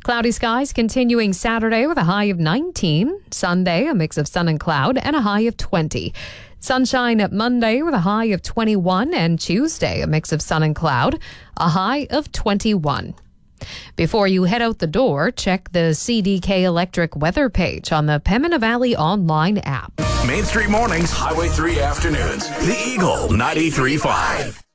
Cloudy skies continuing Saturday with a high of 19. Sunday, a mix of sun and cloud and a high of 20. Sunshine at Monday with a high of 21, and Tuesday, a mix of sun and cloud, a high of 21. Before you head out the door, check the CDK Electric weather page on the Pembina Valley online app. Main Street Mornings, Highway 3 Afternoons. The Eagle 93.5.